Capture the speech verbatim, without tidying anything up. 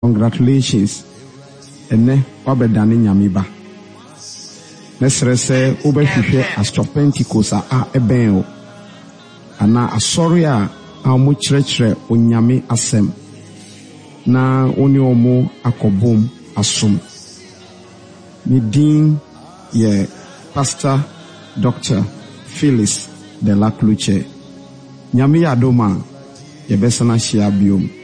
congratulations. Ene wabedane nyamiba. Nesre se ubehwehwe Astro Pentecost a eben o. Ana asori a amu kyerɛkyerɛ onyame asɛm. Na oni omo akobom asum. Me din ye Pastor Doctor Phyllis de la Cluche. Nyame yadoma ye besana shia biom.